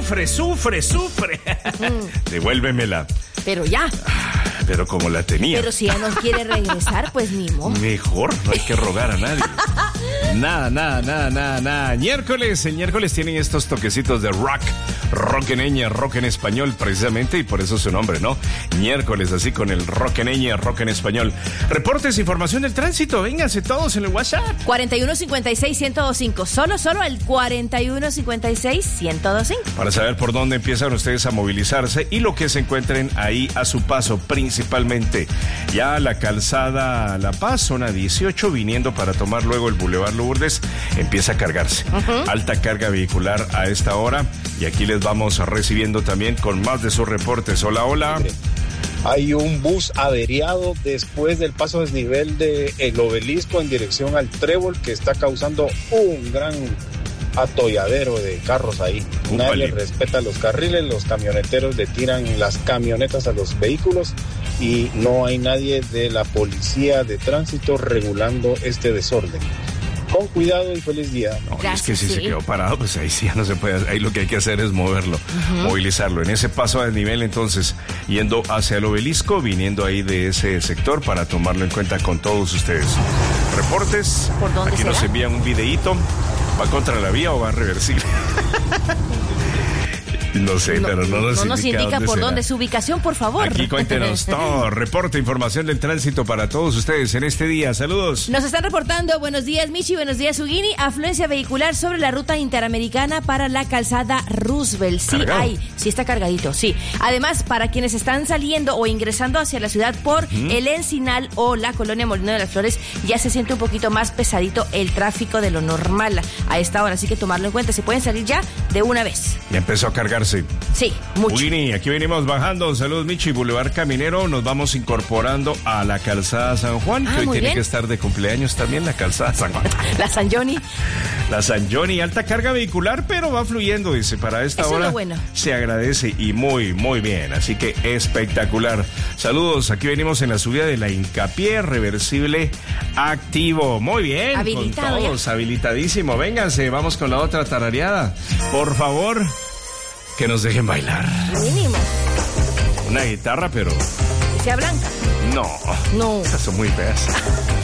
sufre. Devuélvemela. Pero ya. Pero como la tenía. Pero si ya no quiere regresar, pues ni modo. Mejor, no hay que rogar a nadie. Nada. El miércoles tienen estos toquecitos de rock en español, precisamente, y por eso su nombre, ¿no? Miércoles, así con el rock en español. Reportes, información del tránsito, vénganse todos en el WhatsApp. 4156-1025, solo el 4156-1025. Para saber por dónde empiezan ustedes a movilizarse y lo que se encuentren ahí a su paso, principalmente. Ya la calzada La Paz, zona 18, viniendo para tomar luego el Boulevard Lourdes, empieza a cargarse. Alta carga vehicular a esta hora, y aquí les vamos recibiendo también con más de sus reportes. Hola. Hay un bus averiado después del paso a desnivel del Obelisco en dirección al Trébol, que está causando un gran atolladero de carros ahí. Nadie respeta los carriles, los camioneteros le tiran las camionetas a los vehículos y no hay nadie de la policía de tránsito regulando este desorden. Con cuidado y feliz día. No, es que si se quedó parado, pues ahí sí ya no se puede. Ahí lo que hay que hacer es moverlo, movilizarlo. En ese paso a desnivel, entonces, yendo hacia el Obelisco, viniendo ahí de ese sector para tomarlo en cuenta con todos ustedes. Reportes. ¿Por dónde aquí será? nos envían un videíto. ¿Va contra la vía o va reversible? No sé, pero no nos indica por será. dónde. Su ubicación, por favor. Aquí cuéntenos todo. Reporte, información del tránsito para todos ustedes en este día. Saludos. Nos están reportando. Buenos días, Michi. Buenos días, Sugini. Afluencia vehicular sobre la ruta interamericana para la calzada Roosevelt. Sí hay. Sí está cargadito, sí. Además, para quienes están saliendo o ingresando hacia la ciudad por el Encinal o la colonia Molino de las Flores, ya se siente un poquito más pesadito el tráfico de lo normal a esta hora. Así que tomarlo en cuenta. Se pueden salir ya de una vez. Ya empezó a cargarse. Sí, mucho. Winnie, aquí venimos bajando. Saludos, Michi. Boulevard Caminero. Nos vamos incorporando a la calzada San Juan, que hoy tiene que estar de cumpleaños también la calzada San Juan. La San Johnny. La San Johnny, alta carga vehicular, pero va fluyendo, dice. Para esta eso hora es lo bueno. Se agradece y muy bien. Así que espectacular. Saludos, aquí venimos en la subida de la Hincapié, reversible activo. Muy bien. Habilitado, con todos, habilitadísimo. Vénganse, vamos con la otra tarareada. Por favor, que nos dejen bailar. Mínimo. Una guitarra, pero... Que sea blanca. No. Esas son muy feas.